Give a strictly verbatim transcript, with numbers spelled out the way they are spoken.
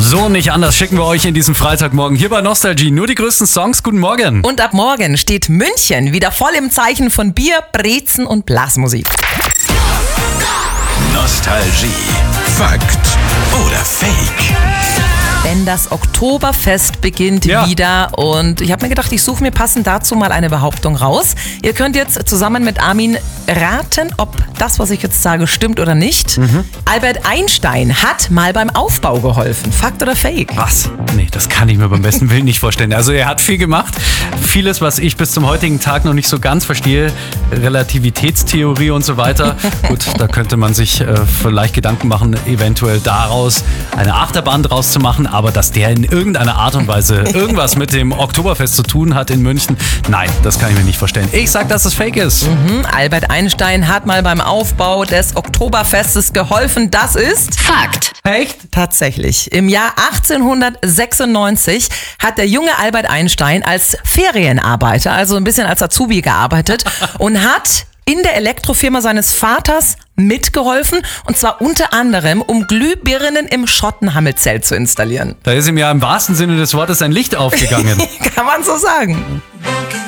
So nicht anders schicken wir euch in diesem Freitagmorgen hier bei Nostalgie nur die größten Songs. Guten Morgen. Und ab morgen steht München wieder voll im Zeichen von Bier, Brezen und Blasmusik. Nostalgie. Fakt oder Fake? Denn das Oktoberfest beginnt Ja. wieder und ich habe mir gedacht, ich suche mir passend dazu mal eine Behauptung raus. Ihr könnt jetzt zusammen mit Armin raten, ob das, was ich jetzt sage, stimmt oder nicht. Mhm. Albert Einstein hat mal beim Aufbau geholfen. Fakt oder Fake? Was? Nee, das kann ich mir beim besten Willen nicht vorstellen. Also er hat viel gemacht. Vieles, was ich bis zum heutigen Tag noch nicht so ganz verstehe. Relativitätstheorie und so weiter. Gut, da könnte man sich äh, vielleicht Gedanken machen, eventuell daraus eine Achterbahn draus zu machen. Aber dass der in irgendeiner Art und Weise irgendwas mit dem Oktoberfest zu tun hat in München, nein, das kann ich mir nicht vorstellen. Ich sag, dass es fake ist. Mhm. Albert Einstein hat mal beim Aufbau des Oktoberfestes geholfen. Das ist Fakt. Echt? tatsächlich. Im Jahr achtzehnhundertsechsundneunzig hat der junge Albert Einstein als Ferienarbeiter, also ein bisschen als Azubi gearbeitet und hat in der Elektrofirma seines Vaters mitgeholfen, und zwar unter anderem, um Glühbirnen im Schottenhammelzelt zu installieren. Da ist ihm ja im wahrsten Sinne des Wortes ein Licht aufgegangen. Kann man so sagen.